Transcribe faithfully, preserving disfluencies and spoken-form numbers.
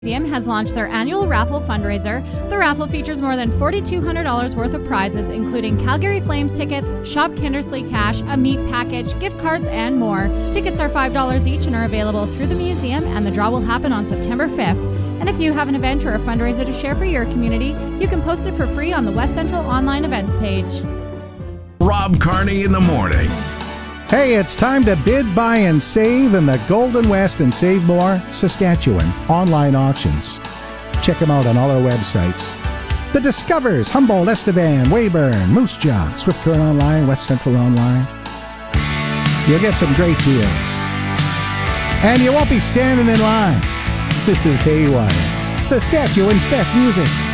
Museum has launched their annual raffle fundraiser. The raffle features more than four thousand two hundred dollars worth of prizes, including Calgary Flames tickets, Shop Kindersley cash, a meat package, gift cards, and more. Tickets are five dollars each and are available through the museum, and the draw will happen on September fifth. And if you have an event or a fundraiser to share for your community, you can post it for free on the West Central online events page. Rob Carney in the morning. Hey, it's time to bid, buy, and save in the Golden West and Save More Saskatchewan online auctions. Check them out on all our websites. The Discovers, Humboldt, Estevan, Weyburn, Moose Jaw, Swift Current Online, West Central Online. You'll get some great deals. And you won't be standing in line. This is Haywire, Saskatchewan's best music.